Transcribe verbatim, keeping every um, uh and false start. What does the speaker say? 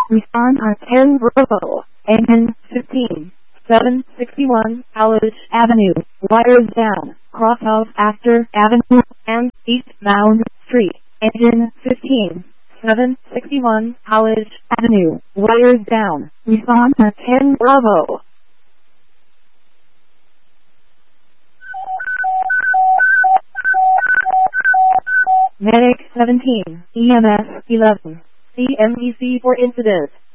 Respond on ten Bravo, engine fifteen, seven sixty-one, College Avenue, wires down, crosshouse Astor Avenue, and eastbound Street, engine fifteen, seven sixty-one, College Avenue, wires down, respond on ten Bravo. Medic seventeen, E M S eleven, C M E C for incident.